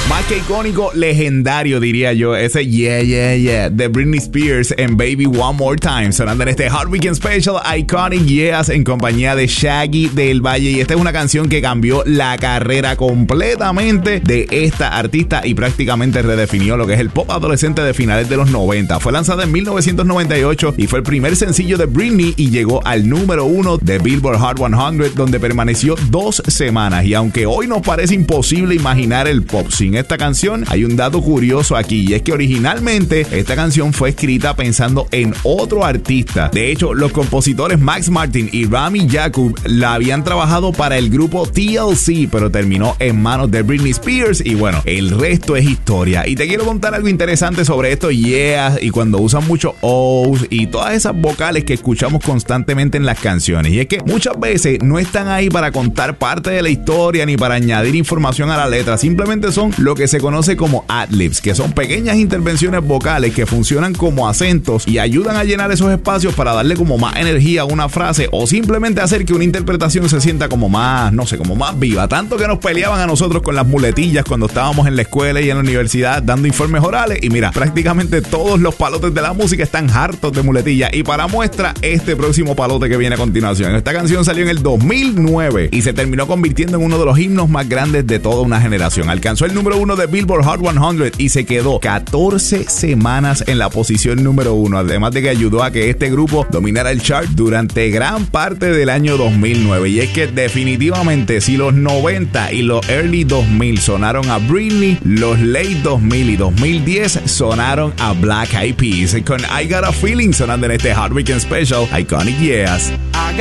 Más que icónico, legendario diría yo, ese Yeah Yeah Yeah de Britney Spears en Baby One More Time, sonando en este Hot Weekend Special Iconic Yeahs en compañía de Shaggy del Valle. Y esta es una canción que cambió la carrera completamente de esta artista y prácticamente redefinió lo que es el pop adolescente de finales de los 90. Fue lanzada en 1998 y fue el primer sencillo de Britney y llegó al número 1 de Billboard Hot 100, donde permaneció 2 semanas. Y aunque hoy nos parece imposible imaginar el pop sin esta canción, hay un dato curioso aquí, y es que originalmente esta canción fue escrita pensando en otro artista. De hecho, los compositores Max Martin y Rami Yacoub la habían trabajado para el grupo TLC, pero terminó en manos de Britney Spears y bueno, el resto es historia. Y te quiero contar algo interesante sobre esto, y cuando usan mucho O's y todas esas vocales que escuchamos constantemente en las canciones. Y es que muchas veces no están ahí para contar parte de la historia ni para añadir información a la letra, simplemente son lo que se conoce como ad-libs, que son pequeñas intervenciones vocales que funcionan como acentos y ayudan a llenar esos espacios para darle como más energía a una frase o simplemente hacer que una interpretación se sienta como más, no sé, como más viva. Tanto que nos peleaban a nosotros con las muletillas cuando estábamos en la escuela y en la universidad dando informes orales, y mira, prácticamente todos los palotes de la música están hartos de muletillas. Y para muestra, este próximo palote que viene a continuación. Esta canción salió en el 2009 y se terminó convirtiendo en uno de los himnos más grandes de toda una generación. Alcanzó el número 1 de Billboard Hot 100 y se quedó 14 semanas en la posición número 1, además de que ayudó a que este grupo dominara el chart durante gran parte del año 2009. Y es que definitivamente si los 90 y los early 2000 sonaron a Britney, los late 2000 y 2010 sonaron a Black Eyed Peas con I Got a Feeling, sonando en este Hot Weekend Special Iconic Yeahs.